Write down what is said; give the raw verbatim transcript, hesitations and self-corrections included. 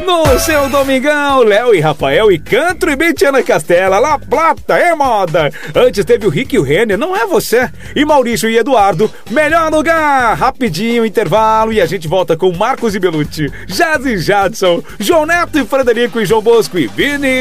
No seu domingão, Léo e Rafael e Cantro e Betiana Castela, La Plata é moda. Antes teve o Rick e o Renner, não é você? E Maurício e Eduardo, melhor lugar. Rapidinho, intervalo e a gente volta com Marcos e Belucci, Jazz e Jadson, João Neto e Frederico e João Bosco e Vini